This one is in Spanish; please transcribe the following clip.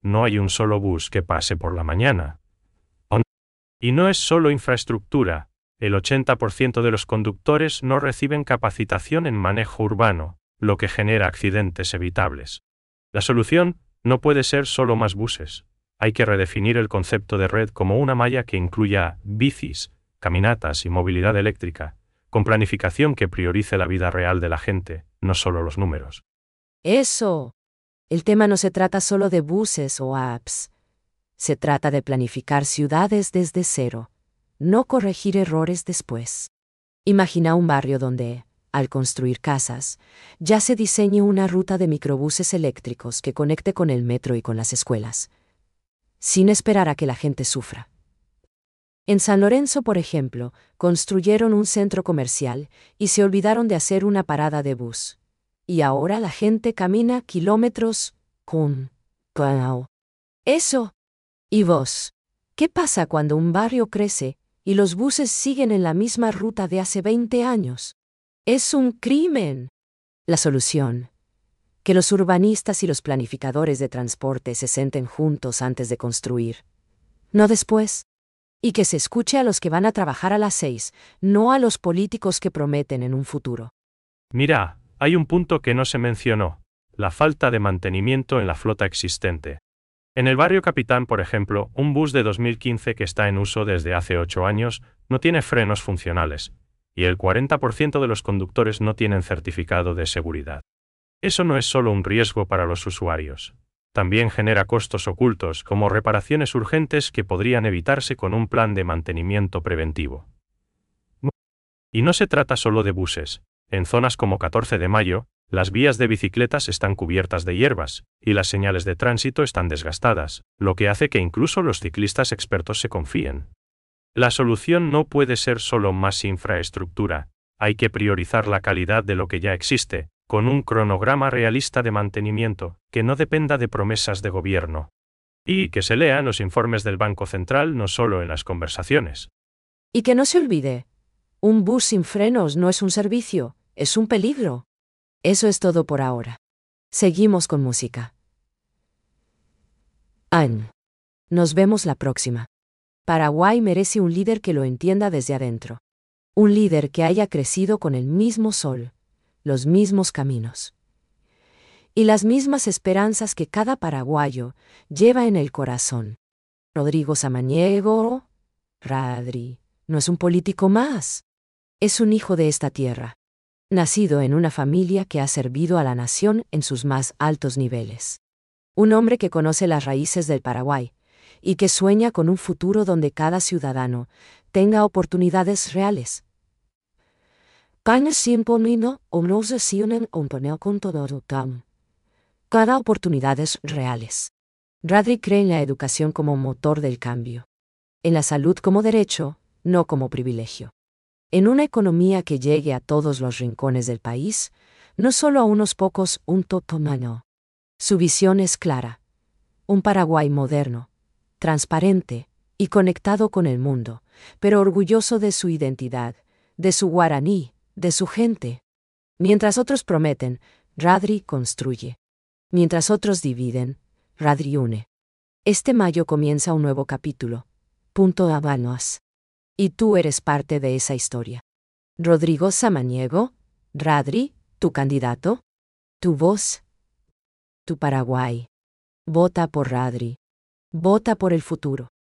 no hay un solo bus que pase por la mañana. Y no es solo infraestructura, el 80% de los conductores no reciben capacitación en manejo urbano, lo que genera accidentes evitables. La solución no puede ser solo más buses. Hay que redefinir el concepto de red como una malla que incluya bicis, caminatas y movilidad eléctrica, con planificación que priorice la vida real de la gente, no solo los números. Eso. El tema no se trata solo de buses o apps. Se trata de planificar ciudades desde cero, no corregir errores después. Imagina un barrio donde, al construir casas, ya se diseñe una ruta de microbuses eléctricos que conecte con el metro y con las escuelas, sin esperar a que la gente sufra. En San Lorenzo, por ejemplo, construyeron un centro comercial y se olvidaron de hacer una parada de bus. Y ahora la gente camina kilómetros con eso. ¿Y vos? ¿Qué pasa cuando un barrio crece y los buses siguen en la misma ruta de hace 20 años? Es un crimen. La solución: que los urbanistas y los planificadores de transporte se sienten juntos antes de construir, no después. Y que se escuche a los que van a trabajar a las 6, no a los políticos que prometen en un futuro. Mira, hay un punto que no se mencionó: la falta de mantenimiento en la flota existente. En el barrio Capitán, por ejemplo, un bus de 2015 que está en uso desde hace 8 años no tiene frenos funcionales, y el 40% de los conductores no tienen certificado de seguridad. Eso no es solo un riesgo para los usuarios. También genera costos ocultos, como reparaciones urgentes que podrían evitarse con un plan de mantenimiento preventivo. Y no se trata solo de buses. En zonas como 14 de Mayo, las vías de bicicletas están cubiertas de hierbas, y las señales de tránsito están desgastadas, lo que hace que incluso los ciclistas expertos se confíen. La solución no puede ser solo más infraestructura, hay que priorizar la calidad de lo que ya existe, con un cronograma realista de mantenimiento, que no dependa de promesas de gobierno. Y que se lea en los informes del Banco Central, no solo en las conversaciones. Y que no se olvide, un bus sin frenos no es un servicio, es un peligro. Eso es todo por ahora. Seguimos con música. Nos vemos la próxima. Paraguay merece un líder que lo entienda desde adentro. Un líder que haya crecido con el mismo sol, los mismos caminos y las mismas esperanzas que cada paraguayo lleva en el corazón. Rodrigo Samaniego, Radri, no es un político más. Es un hijo de esta tierra, nacido en una familia que ha servido a la nación en sus más altos niveles. Un hombre que conoce las raíces del Paraguay y que sueña con un futuro donde cada ciudadano tenga oportunidades reales. Cada oportunidades reales. Radri cree en la educación como motor del cambio. En la salud como derecho, no como privilegio. En una economía que llegue a todos los rincones del país, no solo a unos pocos, un totomano. Su visión es clara. Un Paraguay moderno, transparente y conectado con el mundo, pero orgulloso de su identidad, de su guaraní, de su gente. Mientras otros prometen, Radri construye. Mientras otros dividen, Radri une. Este mayo comienza un nuevo capítulo. Habanos. Y tú eres parte de esa historia. Rodrigo Samaniego, Radri, tu candidato, tu voz, tu Paraguay. Vota por Radri. Vota por el futuro.